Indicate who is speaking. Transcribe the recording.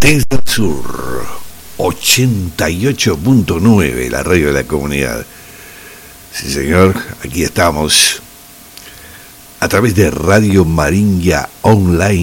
Speaker 1: Desde el sur, 88.9, la radio de la comunidad. Sí, señor, aquí estamos. A través de Radio Maringia Online.